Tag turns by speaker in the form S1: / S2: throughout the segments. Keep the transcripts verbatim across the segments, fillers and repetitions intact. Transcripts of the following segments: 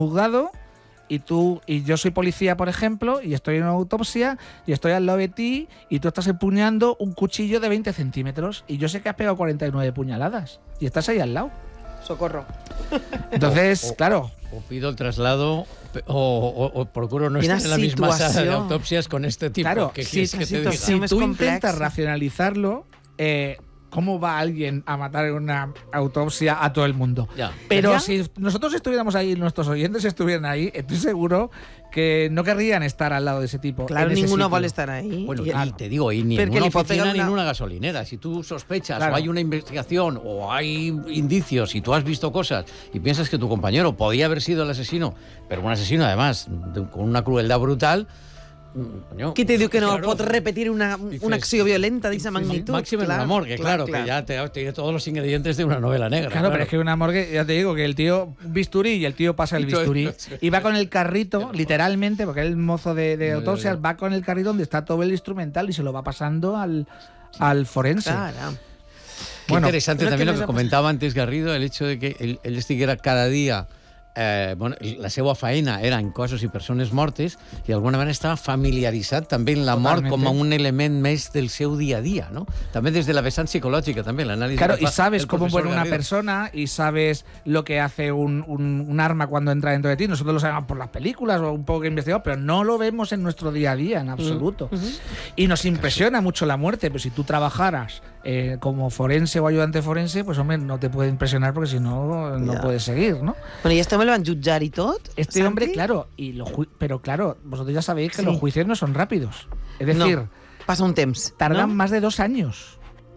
S1: juzgado y tú y yo soy policía, por ejemplo, y estoy en una autopsia y estoy al lado de ti y tú estás empuñando un cuchillo de veinte centímetros y yo sé que has pegado cuarenta y nueve puñaladas y estás ahí al lado.
S2: Socorro.
S1: Entonces,
S3: o, o,
S1: claro.
S3: O pido el traslado o, o, o procuro no estar en la misma sala de autopsias con este tipo.
S1: Claro,
S3: que
S1: si,
S3: que
S1: si,
S3: te
S1: si tú intentas racionalizarlo, eh, ¿cómo va alguien a matar en una autopsia a todo el mundo?
S3: Ya.
S1: Pero
S2: ¿Ya?
S1: si nosotros estuviéramos ahí, nuestros oyentes estuvieran ahí, estoy seguro que no querrían estar al lado de ese tipo.
S2: Claro,
S1: en ese
S2: ninguno
S1: sitio.
S2: va a estar ahí.
S3: Bueno,
S2: I-
S3: y te digo, y ni en
S2: Perquè
S3: una
S2: li pot
S3: oficina
S2: pegar
S3: ni en
S2: una-
S3: una gasolinera. Si tú sospechas
S1: Claro.
S3: o hay una investigación o hay indicios y tú has visto cosas y piensas que tu compañero podía haber sido el asesino, pero un asesino además de- con una crueldad brutal, coño,
S2: Qui te diu que no
S3: claro,
S2: pot repetir una,
S3: dices,
S2: una acció violenta d'aquesta
S3: sí,
S2: magnitud?
S3: máximo en una morgue, claro,
S2: clar.
S3: que ya te, tiene todos los ingredientes de una novela negra.
S1: Claro, pero es que una morgue, ya te digo, que el tío bisturí y el tío pasa el bisturí y va con el carrito, literalmente, porque el mozo de, de autopsias va con el carrito donde está todo el instrumental y se lo va pasando al, al forense.
S2: Claro.
S3: Qué
S1: Bueno,
S3: interesante
S2: pero
S3: también
S2: que
S3: lo que
S2: més ha
S3: comentaba antes Garrido, el hecho de que él, él estiguera cada dia eh, bueno, la seva faena era en cossos i persones mortes i d'alguna manera estava familiaritzat també en la mort
S1: Totalmente.
S3: com a un element més del seu dia a dia, ¿no? També des de la vessant psicològica, també l'anàlisi.
S1: Claro,
S3: que
S1: y
S3: fa
S1: sabes
S3: el
S1: cómo
S3: profesor
S1: muere una
S3: Garrido.
S1: persona y sabes lo que hace un, un, un arma cuando entra dentro de ti. Nosotros lo sabemos por las películas o un poco que investigamos, pero no lo vemos en nuestro día a día en absoluto. Y nos impresiona mucho la muerte, pero si tú trabajaras eh, como forense o ayudante forense, pues hombre, no te puede impresionar porque si no, no
S2: Ya.
S1: puedes seguir, ¿no?
S2: Bueno, i este home el van jutjar i tot?
S1: Este
S2: Santi?
S1: hombre, claro, y lo ju- pero claro, vosotros ya sabéis que
S2: Sí.
S1: los juicios no son rápidos. Es decir,
S2: No, passa un temps.
S1: tardan
S2: no?
S1: más de dos años.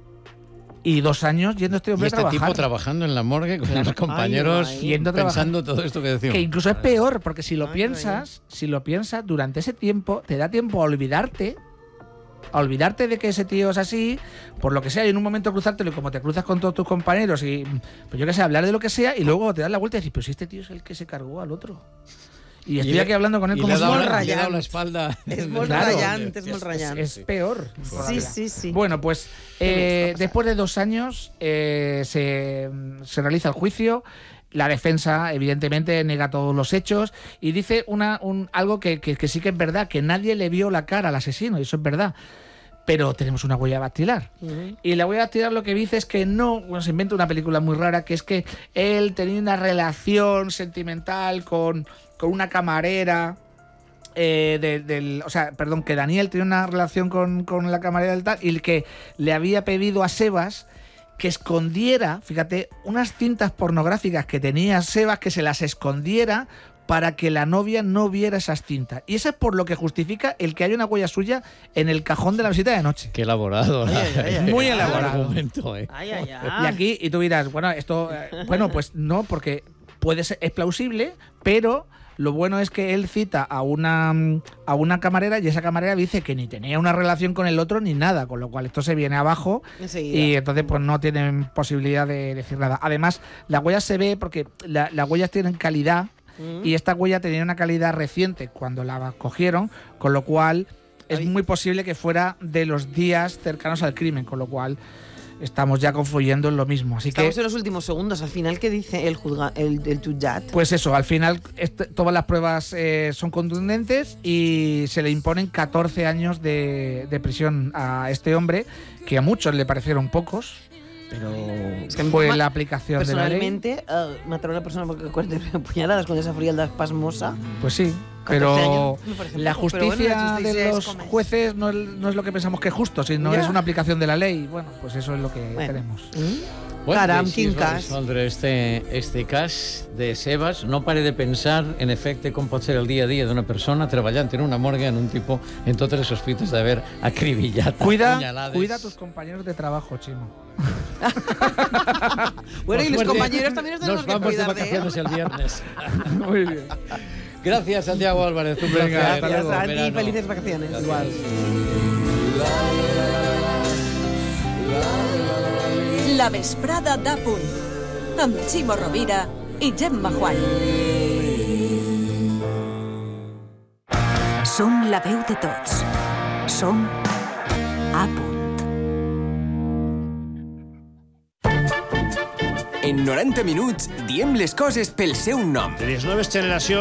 S1: Y dos años yendo este
S3: Y
S1: hombre
S3: este
S1: a trabajar.
S3: tipo trabajando en la morgue con los compañeros
S2: Ay, ay.
S1: Yendo a trabajar.
S3: pensando todo esto que decimos.
S1: Que incluso es peor, porque si lo
S2: Ay,
S1: piensas, si lo piensas, durante ese tiempo te da tiempo a olvidarte, a olvidarte de que ese tío es así, por lo que sea, y en un momento cruzártelo, y como te cruzas con todos tus compañeros, y pues yo qué sé, hablar de lo que sea, y luego te das la vuelta y dices, pero si este tío es el que se cargó al otro. Y estoy
S3: le-
S1: aquí hablando con él
S3: y
S1: como
S3: le ha
S1: si
S3: dado
S2: molt
S3: la- le ha dado
S2: rayant.
S3: la espalda.
S2: És molt
S1: Claro.
S2: ratllant, és molt ratllant.
S1: es peor.
S2: Sí,
S1: todavía.
S2: sí, sí.
S1: Bueno, pues
S2: Qué
S1: eh,
S2: bien está pasando.
S1: después de dos años eh, se, se realiza el juicio. La defensa, evidentemente, niega todos los hechos y dice una, un, algo que, que, que sí que es verdad, que nadie le vio la cara al asesino, y eso es verdad. Pero tenemos una huella dactilar.
S2: Ujú.
S1: Y la huella dactilar lo que dice es que no, bueno, se inventa una película muy rara, que es que él tenía una relación sentimental con, con una camarera. Eh, de- del, o sea, perdón, que Daniel tenía una relación con, con la camarera del tal y que le había pedido a Sebas que escondiera, fíjate, unas cintas pornográficas que tenía Sebas, que se las escondiera para que la novia no viera esas cintas. Y eso es por lo que justifica el que haya una huella suya en el cajón de la visita de noche.
S3: Qué elaborado.
S2: Ay, ay, ay,
S1: Muy
S2: ay,
S1: elaborado.
S3: Argumento, eh.
S2: Ay, ay,
S1: Y
S2: ay.
S1: aquí, y tú dirás, bueno, esto, eh, bueno, pues no, porque puede ser, es plausible, pero lo bueno es que él cita a una, mm, a una camarera y esa camarera dice que ni tenía una relación con el otro ni nada, con lo cual esto se viene abajo
S2: Enseguida.
S1: y entonces pues no tienen posibilidad de decir nada. Además, la huella se ve porque la- las huellas tienen calidad
S2: Mm.
S1: y esta huella tenía una calidad reciente cuando la cogieron, con lo cual es
S2: Ay.
S1: muy posible que fuera de los días cercanos al crimen, con lo cual estamos ya confluyendo en lo mismo. Así
S2: Estamos
S1: que,
S2: en los últimos segundos. Al final, ¿qué dice el, juzga, el, el jutjat?
S1: pues eso, al final este- todas las pruebas eh, son contundentes y se le imponen catorce años de, de prisión a este hombre, que a muchos le parecieron pocos, pero
S2: Es que a mi
S1: fue
S2: mamá,
S1: la aplicación de la ley.
S2: Personalmente, eh, matar a una persona porque cuarenta puñaladas con esa frialdad pasmosa.
S1: Pues sí,
S2: catorce
S1: pero
S2: años me parece
S1: la
S2: poco, pero bueno,
S1: justicia
S2: la justicia
S1: de
S2: es
S1: los
S2: como es.
S1: jueces no es, no es lo que pensamos que es justo, sino
S2: Ya.
S1: es una aplicación de la ley. Bueno, pues eso es lo que
S2: Bueno.
S1: tenemos.
S2: Mm?
S3: Bueno,
S2: Caram,
S3: així
S2: quin
S3: es va
S2: cas.
S3: resoldre este, este cas de Sebas. No pare de pensar, en efecte, com pot ser el dia a dia d'una persona treballant en una morgue en un tipus en totes les sospites d'haver acribillat a
S1: Cuida,
S3: punyalades.
S1: cuida a tus compañeros de trabajo, Chimo.
S2: Bueno, y los
S3: Suerte,
S2: compañeros también nos tenemos
S3: nos
S2: que
S3: vamos de
S2: cuidar de
S3: vacaciones el viernes.
S1: Muy bien.
S3: Gracias, Santiago Álvarez. Un
S1: Venga,
S3: placer.
S1: hasta
S2: Gracias,
S1: luego.
S2: Santi.
S3: Verano.
S2: Felices vacaciones.
S3: Gracias.
S1: Igual.
S4: La vesprada d'A Punt, amb Ximo Rovira i Gemma Juan. Som la veu de tots. Som A Punt.
S5: En noranta minuts diem les coses pel seu nom.
S6: Les noves generacions